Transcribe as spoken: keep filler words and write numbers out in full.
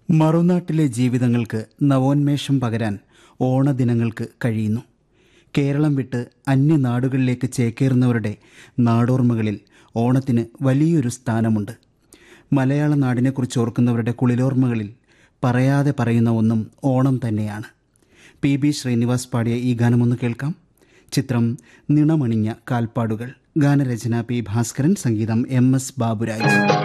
മറുനാട്ടിലെ ജീവിതങ്ങൾക്ക് നവോന്മേഷം പകരാൻ ഓണദിനങ്ങൾക്ക് കഴിയുന്നു. കേരളം വിട്ട് അന്യനാടുകളിലേക്ക് ചേക്കേറുന്നവരുടെ നാടോർമ്മകളിൽ ഓണത്തിന് വലിയൊരു സ്ഥാനമുണ്ട്. മലയാള നാടിനെക്കുറിച്ച് ഓർക്കുന്നവരുടെ കുളിരോർമ്മകളിൽ പറയാതെ പറയുന്ന ഒന്നും ഓണം തന്നെയാണ്. പി ബി ശ്രീനിവാസ് പാടിയ ഈ ഗാനമൊന്ന് കേൾക്കാം. ചിത്രം നിണമണിഞ്ഞ കാൽപ്പാടുകൾ. ഗാനരചന പി ഭാസ്കരൻ, സംഗീതം എം എസ് ബാബുരാജ്.